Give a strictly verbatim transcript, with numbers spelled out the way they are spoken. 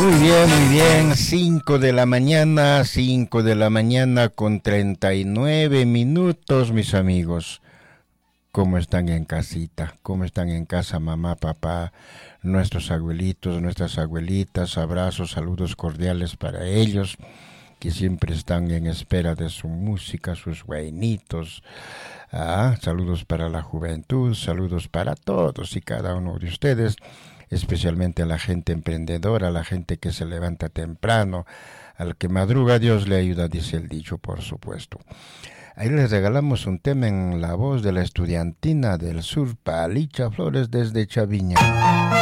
Muy bien, muy bien. Cinco de la mañana, cinco de la mañana con treinta y nueve minutos, mis amigos. ¿Cómo están en casita? ¿Cómo están en casa, mamá, papá, nuestros abuelitos, nuestras abuelitas? Abrazos, saludos cordiales para ellos, que siempre están en espera de su música, sus buenitos. Ah, saludos para la juventud, saludos para todos y cada uno de ustedes, especialmente a la gente emprendedora, a la gente que se levanta temprano, al que madruga Dios le ayuda, dice el dicho, por supuesto. Ahí les regalamos un tema en la voz de la estudiantina del sur, Palicha Flores desde Chaviña.